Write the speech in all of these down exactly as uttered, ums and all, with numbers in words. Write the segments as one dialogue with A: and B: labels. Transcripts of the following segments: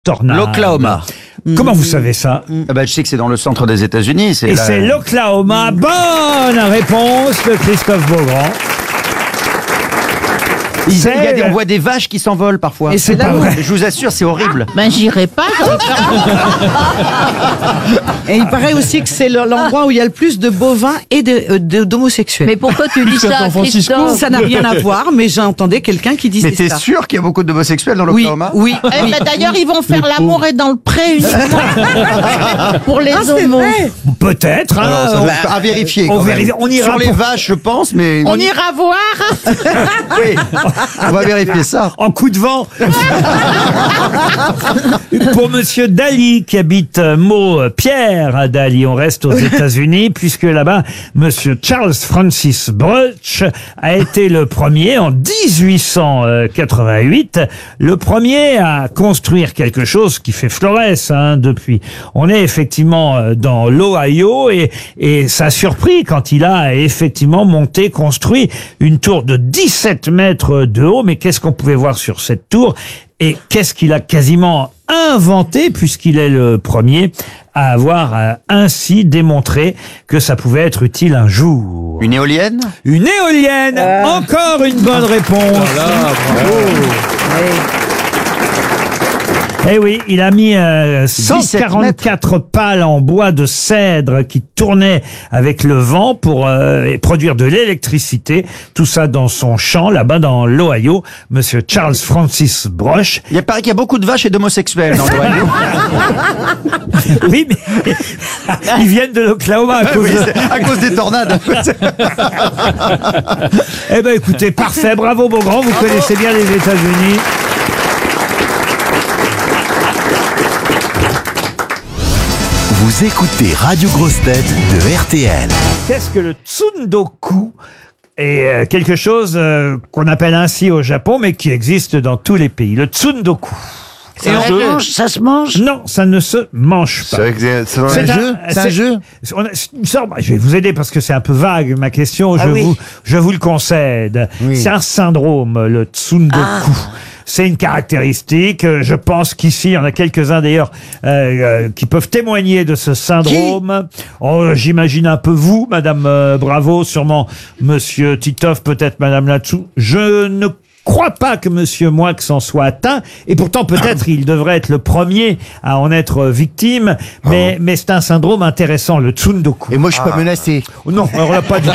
A: tornade.
B: L'Oklahoma.
A: Comment vous savez ça?
B: Ah bah, je sais que c'est dans le centre des États-Unis.
A: Et
B: là...
A: c'est l'Oklahoma. Bonne réponse de Christophe Beaugrand.
B: Il y a des, on voit des vaches qui s'envolent parfois.
A: Et c'est là où...
B: Je vous assure, c'est horrible.
C: Ben j'irai pas.
D: Et il paraît aussi que c'est l'endroit où il y a le plus de bovins et de, de, d'homosexuels.
C: Mais pourquoi tu dis ça, Christophe?
D: Ça n'a rien à voir, mais j'entendais quelqu'un qui disait
B: mais
D: ça.
B: Mais t'es sûr qu'il y a beaucoup d'homosexuels dans
D: oui,
B: l'Oklahoma?
D: Oui,
C: eh
D: oui.
C: ben, d'ailleurs, ils vont faire l'amour et dans le pré uniquement pour les
D: ah,
C: homos.
A: Peut-être. Hein,
B: Alors, ça on, à vérifier.
A: On, vérifie, on ira
B: sur les
A: pour...
B: vaches, je pense, mais
C: on ira voir.
B: Oui, on va vérifier ça.
A: En coup de vent. Pour monsieur Daly, qui habite Meaux, Pierre à Daly, on reste aux États-Unis, puisque là-bas, monsieur Charles Francis Bruch a été le premier, en dix-huit cent quatre-vingt-huit, le premier à construire quelque chose qui fait florès hein, depuis. On est effectivement dans l'Ohio et, et ça a surpris quand il a effectivement monté, construit une tour de dix-sept mètres de haut. Mais qu'est-ce qu'on pouvait voir sur cette tour et qu'est-ce qu'il a quasiment inventé puisqu'il est le premier à avoir euh, ainsi démontré que ça pouvait être utile un jour.
B: Une éolienne?
A: Une éolienne. Euh... Encore une bonne réponse.
B: Voilà, bravo.
D: Oui.
A: Eh oui, il a mis euh, cent quarante-quatre pales en bois de cèdre qui tournaient avec le vent pour euh, produire de l'électricité. Tout ça dans son champ, là-bas dans l'Ohio. Monsieur Charles Francis Bruch.
B: Il paraît qu'il y a beaucoup de vaches et d'homosexuels dans l'Ohio.
A: Oui, mais ils viennent de l'Oklahoma à,
B: oui, à cause des tornades.
A: Eh ben, écoutez, parfait. Bravo, Beaugrand. Vous bravo. Connaissez bien les États-Unis.
E: Vous écoutez Radio Grosse Tête de R T L.
A: Qu'est-ce que le tsundoku? Et euh, quelque chose euh, qu'on appelle ainsi au Japon, mais qui existe dans tous les pays. Le tsundoku.
C: Et on mange, ça se mange?
A: Non, ça ne se mange pas.
F: C'est, c'est, c'est un, un jeu.
A: C'est un jeu. On a, une sorte, je vais vous aider parce que c'est un peu vague ma question. Je, ah oui. vous, je vous le concède. Oui. C'est un syndrome, le tsundoku. Ah. C'est une caractéristique. Je pense qu'ici, il y en a quelques-uns d'ailleurs euh, euh, qui peuvent témoigner de ce syndrome. Oh, j'imagine un peu vous, Madame euh, Bravo, sûrement Monsieur Titoff, peut-être Madame Latsou. Je ne crois pas que Monsieur Moix en soit atteint, et pourtant peut-être il devrait être le premier à en être victime, mais, mais c'est un syndrome intéressant, le tsundoku.
F: Et moi je suis ah. pas menacé.
A: Non, alors là pas du tout.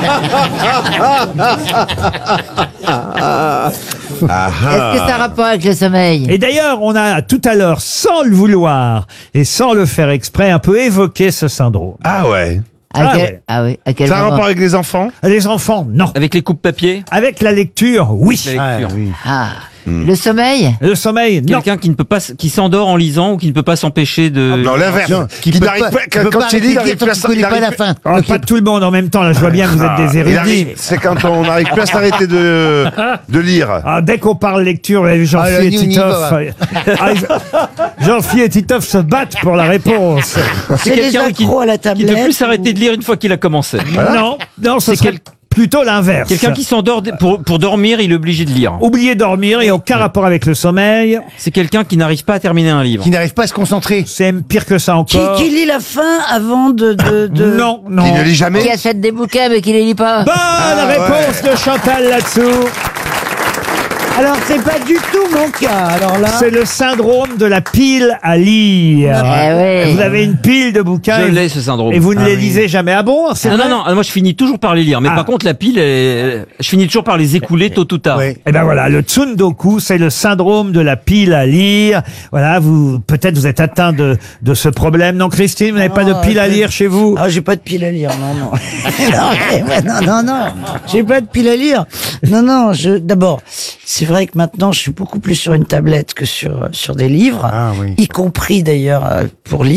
C: Est-ce que ça a rapport avec le sommeil?
A: Et d'ailleurs, on a tout à l'heure, sans le vouloir et sans le faire exprès, un peu évoqué ce syndrome.
F: Ah ouais.
C: À
A: ah,
C: quel...
A: ouais.
C: ah oui, à quel
F: Ça a un
C: moment?
F: rapport avec les enfants?
A: Les enfants, non.
B: Avec les coupes papier?
A: Avec la lecture, oui.
B: La lecture.
F: Ah, oui.
C: Ah. Hmm. Le sommeil?
A: Le sommeil, non.
B: Quelqu'un qui ne peut pas, qui s'endort en lisant ou qui ne peut pas s'empêcher de...
F: Non, l'inverse. Qui, qui n'arrive pas, quand, quand il lit, il n'arrive plus à s'arrêter.
A: Oh, pas tout le monde en même temps, là, je vois bien que vous êtes des érudits.
F: C'est quand on n'arrive plus à s'arrêter de, de lire.
A: Ah, dès qu'on parle lecture, Jean-Philippe ah, et Titoff, ah, Jean-Philippe et Titoff se battent pour la réponse.
C: C'est quelqu'un qui, qui
B: ne peut plus s'arrêter de lire une fois qu'il a commencé.
A: Non, non, c'est quel... plutôt l'inverse.
B: Quelqu'un qui s'endort pour, pour dormir, il est obligé de lire.
A: Oublier dormir, et aucun rapport avec le sommeil.
B: C'est quelqu'un qui n'arrive pas à terminer un livre.
F: Qui n'arrive pas à se concentrer.
A: C'est pire que ça encore.
C: Qui, qui lit la fin avant de... de, de...
A: Non, non.
F: Qui ne lit jamais.
C: Qui achète des bouquins mais qui les lit pas.
A: Bonne ah, réponse ouais. de Chantal là-dessous.
C: Alors, c'est pas du tout mon cas, alors là...
A: C'est le syndrome de la pile à lire.
C: Ah, ouais.
A: Vous avez une pile de bouquins...
B: Je l'ai, ce syndrome.
A: Et vous ne
B: ah,
A: les
B: oui.
A: lisez jamais à bon, c'est
B: non,
A: vrai?
B: non, non, moi je finis toujours par les lire. Mais ah. par contre, la pile, elle, je finis toujours par les écouler tôt ou tard.
A: Oui. Et ben voilà, le tsundoku, c'est le syndrome de la pile à lire. Voilà, vous, peut-être vous êtes atteint de, de ce problème. Non, Christine, vous n'avez pas de pile à lire chez vous?
G: Ah, j'ai pas de pile à lire, non, non. non, non, non, non. J'ai pas de pile à lire. Non, non, je, d'abord, c'est vrai que maintenant, je suis beaucoup plus sur une tablette que sur sur des livres,
F: ah, oui.
G: y compris d'ailleurs pour lire.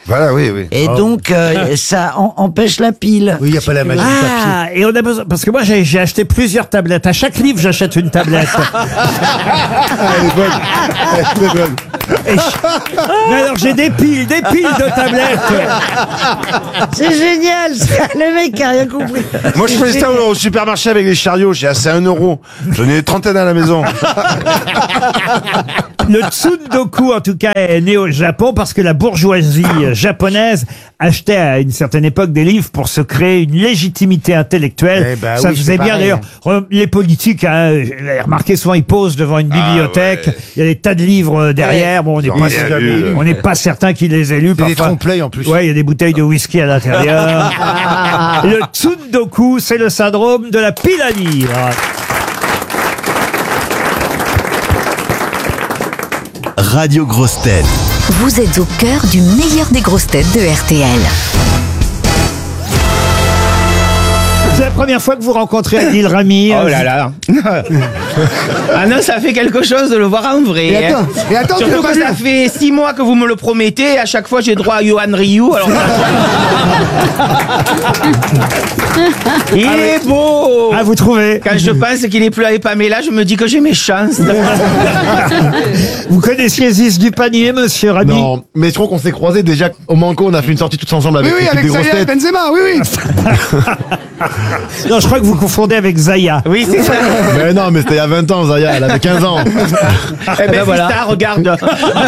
F: Voilà, oui, oui.
G: Et donc, euh, ça en- empêche la pile.
H: Oui, il n'y a pas la magie du papier.
A: Ah, et on a besoin, parce que moi j'ai j'ai acheté plusieurs tablettes. À chaque livre, j'achète une tablette.
H: Elle est bonne. Elle est bonne.
A: Et je- Mais alors j'ai des piles, des piles de tablettes.
G: C'est génial, ça. Le mec a rien compris.
F: Moi, je faisais ça au, au supermarché avec les chariots. J'ai assez un euro. J'en ai une trentaine à la maison.
A: Le tsundoku, en tout cas, est né au Japon parce que la bourgeoisie japonaise achetait à une certaine époque des livres pour se créer une légitimité intellectuelle.
H: Eh ben
A: Ça
H: oui, je
A: faisait
H: fais
A: bien
H: pareil.
A: d'ailleurs. Re- Les politiques, hein, vous avez remarqué souvent, ils posent devant une bibliothèque.
F: ouais.
A: Il y a des tas de livres derrière. Bon, on n'est
F: J'en
A: pas,
F: ai
A: sûr-
F: lu.
A: on n'est pas certain qu'ils les aient lus.
H: C'est des
A: Parfois-
H: trompe-l'œil en plus.
A: Ouais, il y a des bouteilles de whisky à l'intérieur. Le tsundoku, c'est le syndrome de la pile à lire.
E: Radio Grosse Tête.
I: Vous êtes au cœur du meilleur des grosses têtes de R T L.
A: C'est la première fois que vous rencontrez Adil Rami.
J: Oh là là. Ah non, ça fait quelque chose de le voir en vrai.
H: Et attends,
J: hein.
H: et attends, tu
J: Surtout
H: l'as pas
J: que
H: vu.
J: ça fait six mois que vous me le promettez et à chaque fois j'ai droit à Johan Ryu. Alors... Il est beau.
A: Ah, vous trouvez?
J: Quand je pense qu'il est plus avec Pamela, je me dis que j'ai mes chances.
A: Vous connaissiez Ziz du panier, monsieur Rami?
H: Non, mais je crois qu'on s'est croisés déjà au Manco, on a fait une sortie tous ensemble avec
F: Oui, oui,
H: l'équipe
F: avec
H: des grosses
F: Zaya
H: têtes.
F: Benzema, oui, oui.
A: Non, je crois que vous confondez avec Zaya.
J: Oui, c'est ça.
H: Mais non, mais c'était il y a vingt ans, Zaya, elle avait quinze ans.
J: Eh ben voilà, regarde.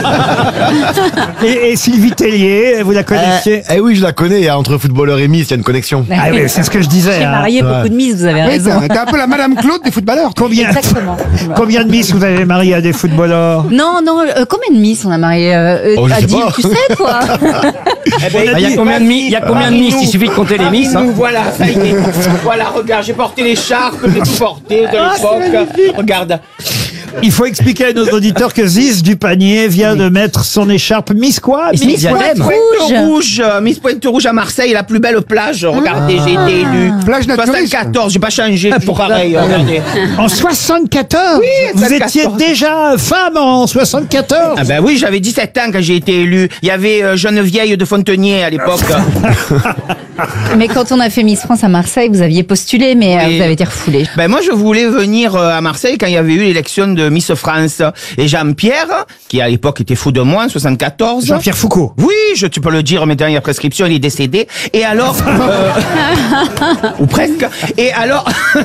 A: Et, et Sylvie Tellier, vous la connaissiez?
H: Eh oui, je la connais, il y a entre footballeur et Miss, il y a une connexion.
A: Ah oui, c'est ce que je disais.
K: J'ai
A: hein.
K: marié beaucoup de Miss, vous avez
F: Oui,
K: raison.
F: t'es t'es un peu la Madame Claude des footballeurs.
A: Combien,
K: Exactement.
A: combien de Miss vous avez marié à des footballeurs?
K: Non, non, euh, combien de Miss on a marié euh,
H: Oh, je sais
K: Adil,
H: pas.
K: tu sais quoi?
J: Eh ben,
B: Il y a combien de Miss Il y a combien de Miss Il suffit de compter les Miss. hein.
J: Nous, voilà, ça y est. Voilà, regarde, j'ai porté l'écharpe, j'ai tout porté de l'époque. Regarde.
A: Il faut expliquer à nos auditeurs que Ziz du panier vient de mettre son écharpe Miss quoi?
B: Miss
J: Miss
B: Diadème.
J: Pointe
K: Rouge.
J: Rouge, Miss Pointe Rouge à Marseille, la plus belle plage. Regardez, j'ai été élu.
F: Plage naturiste.
J: soixante-quatorze, j'ai pas changé, toujours pareil. Regardez.
A: En soixante-quatorze? Vous
J: soixante-quatorze.
A: étiez déjà femme en soixante-quatorze?
J: Ah ben oui, j'avais dix-sept ans quand j'ai été élu. Il y avait euh, Geneviève de Fontenier à l'époque.
K: Mais quand on a fait Miss France à Marseille, vous aviez postulé, mais euh,
J: Oui.
K: vous avez été refoulé.
J: Ben moi, je voulais venir euh, à Marseille quand il y avait eu l'élection de Miss France. Et Jean-Pierre, qui à l'époque était fou de moi, en soixante-quatorze.
A: Jean-Pierre Foucault.
J: Oui, je, tu peux le dire, maintenant il y a prescription, il est décédé. Et alors, euh, ou presque. Et alors,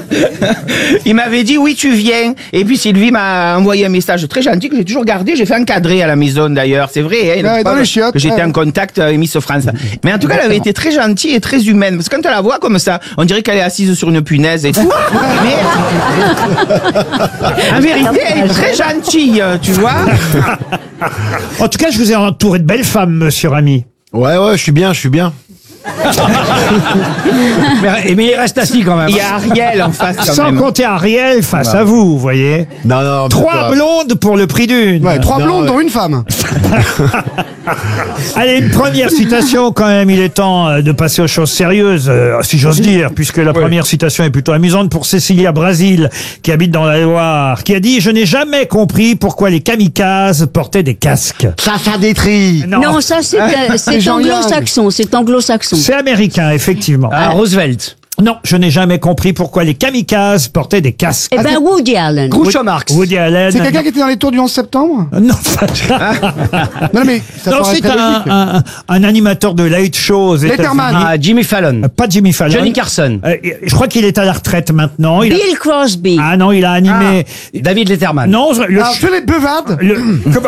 J: il m'avait dit oui, tu viens. Et puis Sylvie m'a envoyé un message très gentil que j'ai toujours gardé. J'ai fait encadrer à la maison d'ailleurs, c'est vrai. Hein,
F: Ouais,
J: il
F: dans
J: faut
F: les
J: que-
F: chiottes,
J: que j'étais
F: ouais.
J: en contact avec Miss France. Mais en tout cas, elle avait été très gentille et très humaine. Parce que quand on la voit comme ça, on dirait qu'elle est assise sur une punaise et tout. Mais en vérité, elle est très gentille, tu vois.
A: En tout cas, je vous ai entouré de belles femmes, monsieur Rami.
H: Ouais, ouais, je suis bien, je suis bien.
B: Mais, mais il reste assis quand même.
J: Il y a Ariel en face quand
A: Sans
J: même.
A: compter Ariel face à vous, vous voyez.
H: Non, non,
A: Trois
H: pas-
A: blondes pour le prix d'une.
F: Ouais, trois
H: Non,
F: blondes
H: ouais.
F: dont une femme.
A: Allez, une première citation quand même. Il est temps euh, de passer aux choses sérieuses, euh, si j'ose dire, puisque la première citation est plutôt amusante pour Cécilia Brasil, qui habite dans la Loire, qui a dit « Je n'ai jamais compris pourquoi les kamikazes portaient des casques.
H: Ça, ça détrie. »
K: Non, ça c'est euh, c'est
F: Jean
K: anglo-saxon, c'est anglo-saxon.
A: C'est américain, effectivement.
B: Ah, Roosevelt.
A: Non, je n'ai jamais compris pourquoi les kamikazes portaient des casques.
K: Eh ben Woody Allen.
B: Groucho Marx.
A: Woody Allen.
F: C'est quelqu'un qui était dans les tours du onze septembre?
A: Non,
F: Non, mais ça
A: non
F: paraît
A: c'est
F: très
A: un,
F: logique.
A: un, un animateur de late show aux
F: Letterman.
A: États-Unis.
B: Ah, Jimmy Fallon.
A: Euh, Pas Jimmy Fallon.
B: Johnny Carson.
A: Euh, je crois qu'il est à la retraite maintenant. Il a-
K: Bill Crosby.
A: Ah non, il a animé.
B: David Letterman.
A: Non, le,
F: Alors, Philippe Bevard.
A: le- comment-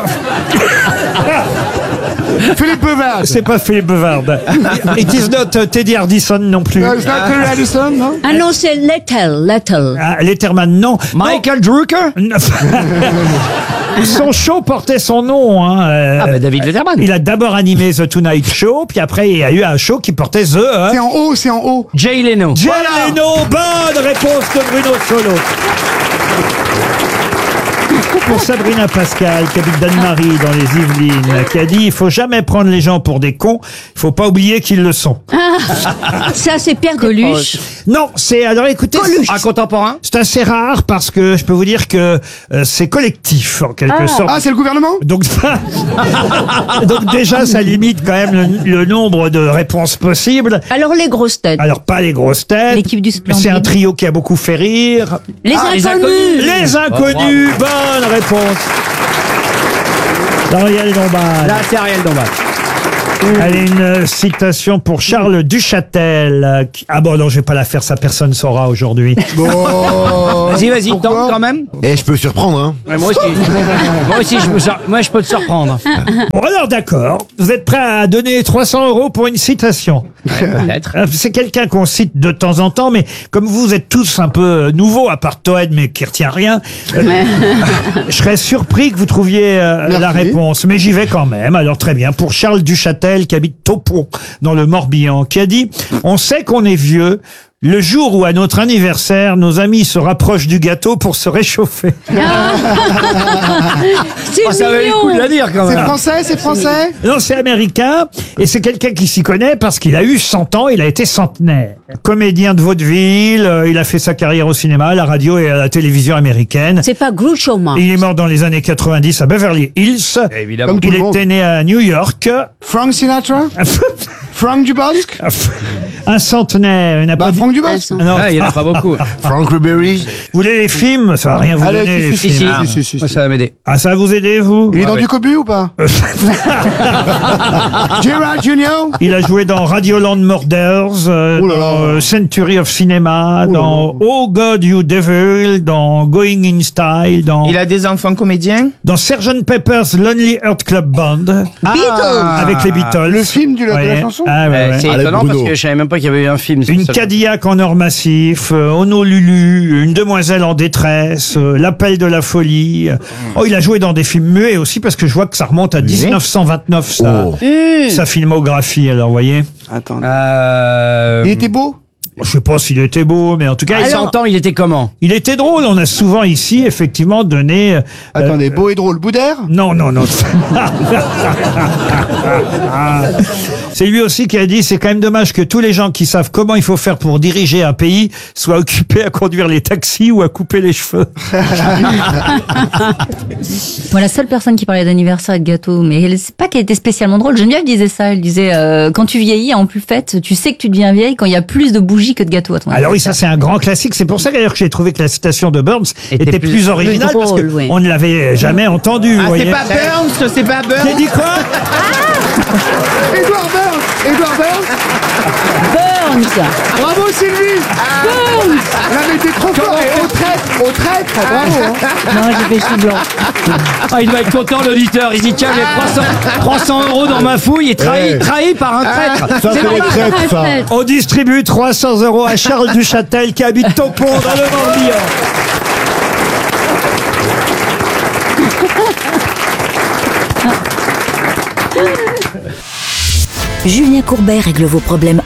F: Philippe Bevard.
A: c'est pas Philippe Bevard. It is not uh, Teddy Hardison non plus.
F: Euh, c'est pas Terry Addison, non?
K: Ah non, c'est Lettel, Lettel.
A: Ah, Letterman, non.
B: Michael Drucker.
A: Non. Son show portait son nom. Hein. euh,
B: Ah, bah David Letterman.
A: Il a d'abord animé The Tonight Show, puis après il y a eu un show qui portait The. hein.
F: C'est en haut, c'est en haut.
B: Jay Leno.
A: Jay Leno, bonne réponse de Bruno Solo. Pour Sabrina Pascal, qui habite Danemarie dans les Yvelines, qui a dit « Il faut jamais prendre les gens pour des cons, il faut pas oublier qu'ils le sont. »
K: Ça, c'est Pierre Coluche.
A: Non, c'est... Alors écoutez,
J: Un contemporain.
A: c'est assez rare parce que je peux vous dire que euh, c'est collectif, en quelque
K: Ah.
A: sorte.
H: Ah, c'est le gouvernement?
A: Donc, donc déjà, ça limite quand même le, le nombre de réponses possibles.
K: Alors, les grosses têtes.
A: Alors, pas les grosses têtes.
K: L'équipe du Splendide.
A: C'est un trio qui a beaucoup fait rire.
K: Les
J: Ah, les
K: inconnus.
A: Les inconnus, bonne réponse. D'Ariel Dombal.
J: Là, c'est Ariel Dombal.
A: Allez, une citation pour Charles Duchâtel. euh, qui- Ah bon, non, je vais pas la faire, ça personne saura aujourd'hui.
H: Bon.
J: Vas-y, vas-y,
H: Pourquoi
J: tente quand même.
F: Et je peux surprendre, hein.
J: Ouais, moi aussi. moi aussi, je me sors- moi, je peux te surprendre.
A: Bon, alors d'accord. Vous êtes prêt à donner trois cents euros pour une citation?
J: Peut-être.
A: Euh, C'est quelqu'un qu'on cite de temps en temps, mais comme vous êtes tous un peu euh, nouveaux, à part Toen, mais qui retient rien, euh, je serais surpris que vous trouviez euh,
H: Merci.
A: la réponse. Mais j'y vais quand même. Alors très bien. Pour Charles Duchâtel, qui habite Taupon, dans le Morbihan, qui a dit « On sait qu'on est vieux le jour où, à notre anniversaire, nos amis se rapprochent du gâteau pour se réchauffer. »
K: C'est
J: Ça valait le coup de la dire quand
H: C'est
J: même.
H: français, c'est français?
A: Non, c'est américain, et c'est quelqu'un qui s'y connaît parce qu'il a eu cent ans, il a été centenaire. Comédien de vaudeville, euh, il a fait sa carrière au cinéma, à la radio et à la télévision américaine.
K: C'est pas Groucho Marx.
A: Il est mort dans les années quatre-vingt-dix à Beverly Hills.
J: Évidemment.
H: Comme tout
A: Il
H: le monde.
A: était né à New York.
H: Frank Sinatra? Frank Dubosc?
A: Un centenaire, il n'a
H: Bah,
A: pas dit-
H: Frank Dubosc.
A: Non.
J: Ah, il y en a pas beaucoup.
F: Frank Ribery.
A: Vous voulez les films? Ça va rien vous
H: Allez,
A: donner, les
H: si, si,
A: films.
H: si, si, si,
J: Moi,
H: si.
J: ça va m'aider.
A: Ah, ça va vous aider, vous?
H: Il est
J: Ah
H: dans
J: ouais.
H: du cobu ou pas? Gerard Junior?
A: Il a joué dans Radioland Murders, euh,
H: Oh là là.
A: dans euh, Century of Cinema,
H: Oh là
A: dans
H: là.
A: Oh God You Devil, dans Going in Style, dans,
J: Il a des enfants comédiens.
A: dans sergeant Pepper's Lonely Heart Club Band,
J: Ah.
A: avec les Beatles.
H: Le film du- de la
A: Ouais.
H: chanson?
A: Ah, ouais,
J: Euh,
A: ouais.
J: c'est
F: Allez,
J: étonnant
F: Bruno.
J: parce que je savais même pas qu'il y avait eu un film. sur
A: Une
J: ça.
A: Cadillac en or massif, euh, Honolulu, une demoiselle en détresse, euh, l'appel de la folie. Oh, il a joué dans des films muets aussi parce que je vois que ça remonte à dix-neuf cent vingt-neuf, sa,
F: Oh.
A: sa filmographie, alors, vous voyez.
H: Attends.
J: Euh...
H: Il était beau?
A: Je sais pas s'il était beau, mais en tout cas,
J: À
A: il,
J: cent ans, il était comment?
A: il était drôle. On a souvent ici, effectivement, donné... euh,
H: Attendez, beau et drôle. Boudère?
A: non, non, non. C'est lui aussi qui a dit, c'est quand même dommage que tous les gens qui savent comment il faut faire pour diriger un pays soient occupés à conduire les taxis ou à couper les cheveux.
K: Moi, la seule personne qui parlait d'anniversaire et de gâteau, mais elle- c'est pas qu'elle était spécialement drôle. Geneviève disait ça. Elle disait, euh, quand tu vieillis, en plus fait, tu sais que tu deviens vieille quand il y a plus de bougies que de gâteaux à ton
A: Alors oui, ça
K: anniversaire.
A: c'est un grand classique. C'est pour ça d'ailleurs que j'ai trouvé que la citation de Burns était,
J: Était
A: plus,
J: plus-
A: originale
K: plus
A: parce
K: drôle,
A: que
K: oui.
A: on ne l'avait jamais entendue. vous
J: Ah,
A: voyez.
J: c'est pas Burns, c'est pas
A: J'ai
J: Burns.
A: dit quoi?
H: Edouard Burns! Edouard Burns!
K: Burns.
H: Bravo Sylvie!
K: Burns.
H: Elle avait été trop fort et au traître, au traître, bravo! Hein.
K: Non, j'ai fait chou blanc.
J: Ah, il doit être content l'auditeur. Il dit tiens, j'ai trois cents, trois cents euros dans ma fouille et trahi,
F: Ouais.
J: trahi par un traître.
F: Ça, c'est les traites, ça.
A: On distribue trois cents euros à Charles Duchâtel qui habite Taupon dans le Morbihan.
I: Julien Courbet règle vos problèmes